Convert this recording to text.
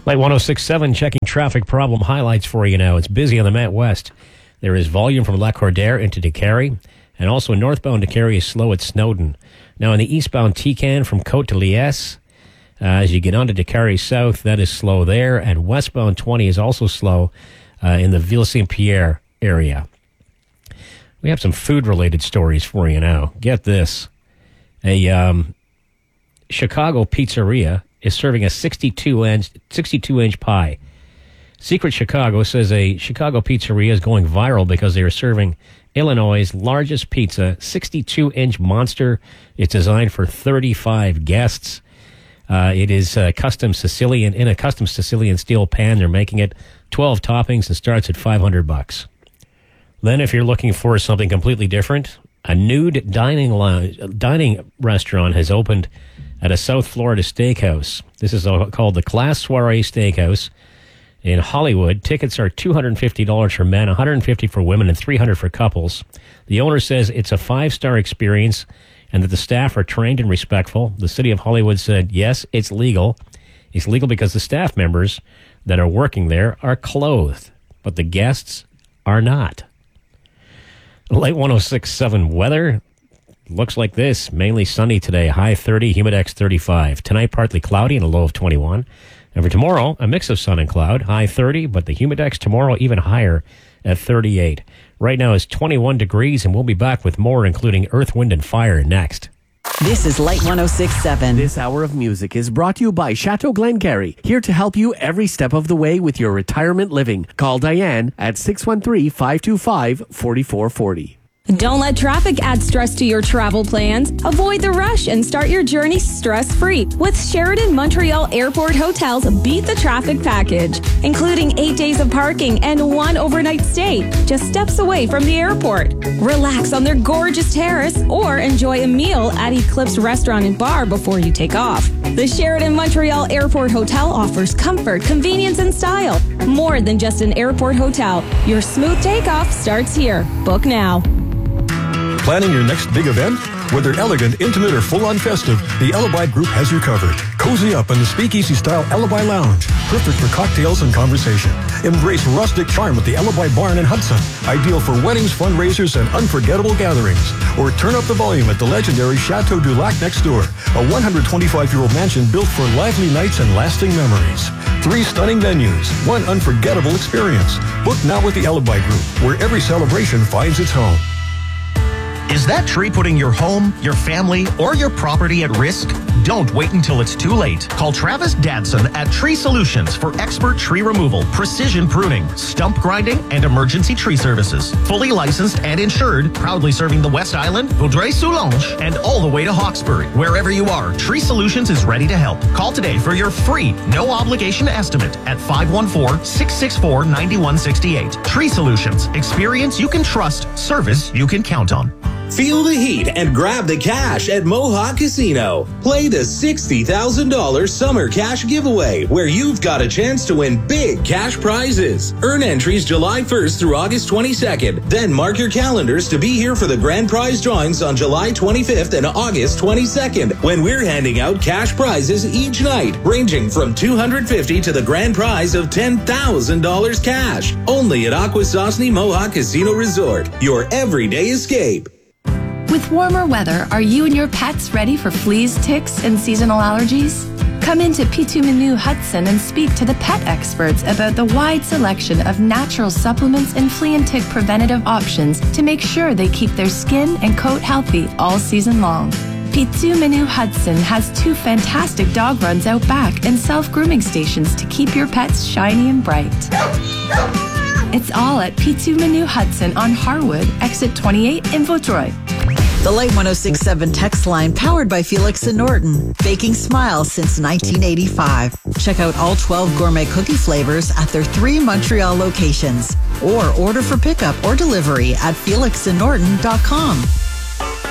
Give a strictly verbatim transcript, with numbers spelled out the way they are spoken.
Light one oh six point seven checking traffic problem highlights for you now. It's busy on the Met West. There is volume from Lacordaire into DeCarry, and also northbound DeCarry is slow at Snowden. Now in the eastbound T-Can from Côte de Liesse, uh, as you get onto DeCarry South, that is slow there, and westbound twenty is also slow uh, in the Ville-Saint-Pierre area. We have some food-related stories for you now. Get this. A um, Chicago pizzeria is serving a sixty-two inch pie. Secret Chicago says a Chicago pizzeria is going viral because they are serving Illinois' largest pizza, sixty-two inch monster. It's designed for thirty-five guests. Uh, it is a custom Sicilian, in a custom Sicilian steel pan. They're making it twelve toppings and starts at five hundred bucks. Then if you're looking for something completely different, a nude dining lounge, dining restaurant has opened at a South Florida steakhouse. This is called the Class Soiree Steakhouse in Hollywood. Tickets are two hundred fifty dollars for men, one hundred fifty dollars for women, and three hundred dollars for couples. The owner says it's a five-star experience and that the staff are trained and respectful. The city of Hollywood said, yes, it's legal. It's legal because the staff members that are working there are clothed, but the guests are not. Light one oh six point seven weather looks like this. Mainly sunny today, high thirty, humidex thirty-five. Tonight, partly cloudy and a low of twenty-one. And for tomorrow, a mix of sun and cloud, high thirty, but the humidex tomorrow even higher at thirty-eight. Right now is twenty-one degrees, and we'll be back with more, including Earth, Wind, and Fire next. This is Light one oh six point seven. This hour of music is brought to you by Chateau Glengarry, here to help you every step of the way with your retirement living. Call Diane at six one three, five two five, four four four zero. Don't let traffic add stress to your travel plans. Avoid the rush and start your journey stress-free with Sheraton Montreal Airport Hotels Beat the Traffic Package, including eight days of parking and one overnight stay, just steps away from the airport. Relax on their gorgeous terrace or enjoy a meal at Eclipse Restaurant and Bar before you take off. The Sheraton Montreal Airport Hotel offers comfort, convenience, and style. More than just an airport hotel. Your smooth takeoff starts here. Book now. Planning your next big event? Whether elegant, intimate, or full-on festive, the Alibi Group has you covered. Cozy up in the speakeasy-style Alibi Lounge, perfect for cocktails and conversation. Embrace rustic charm at the Alibi Barn in Hudson, ideal for weddings, fundraisers, and unforgettable gatherings. Or turn up the volume at the legendary Chateau du Lac next door, a one hundred twenty-five-year-old mansion built for lively nights and lasting memories. Three stunning venues, one unforgettable experience. Book now with the Alibi Group, where every celebration finds its home. Is that tree putting your home, your family, or your property at risk? Don't wait until it's too late. Call Travis Dadson at Tree Solutions for expert tree removal, precision pruning, stump grinding, and emergency tree services. Fully licensed and insured, proudly serving the West Island, Vaudreuil-Soulanges, and all the way to Hawkesbury. Wherever you are, Tree Solutions is ready to help. Call today for your free, no-obligation estimate at five one four, six six four, nine one six eight. Tree Solutions. Experience you can trust. Service you can count on. Feel the heat and grab the cash at Mohawk Casino. Play the sixty thousand dollars Summer Cash Giveaway, where you've got a chance to win big cash prizes. Earn entries July first through August twenty-second. Then mark your calendars to be here for the grand prize drawings on July twenty-fifth and August twenty-second, when we're handing out cash prizes each night, ranging from two hundred fifty dollars to the grand prize of ten thousand dollars cash. Only at Akwesasne Mohawk Casino Resort, your everyday escape. With warmer weather, are you and your pets ready for fleas, ticks, and seasonal allergies? Come into P two Menu Hudson and speak to the pet experts about the wide selection of natural supplements and flea and tick preventative options to make sure they keep their skin and coat healthy all season long. P two Menu Hudson has two fantastic dog runs out back and self-grooming stations to keep your pets shiny and bright. It's all at P two Menu Hudson on Harwood, exit twenty-eight in Vaudreuil. The Light one oh six point seven text line powered by Felix and Norton. Baking smiles since nineteen eighty-five. Check out all twelve gourmet cookie flavors at their three Montreal locations. Or order for pickup or delivery at felix and norton dot com.